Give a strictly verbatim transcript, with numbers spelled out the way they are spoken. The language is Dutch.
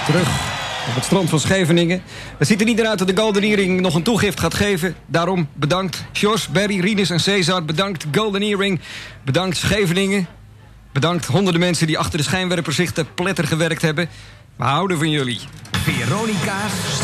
Terug op het strand van Scheveningen. Het ziet er niet naar uit dat de Golden Earring nog een toegift gaat geven. Daarom bedankt Jos, Barry, Rinus en Cesar. Bedankt Golden Earring. Bedankt Scheveningen. Bedankt honderden mensen die achter de schijnwerpers zich te pletter gewerkt hebben. We houden van jullie. Veronica's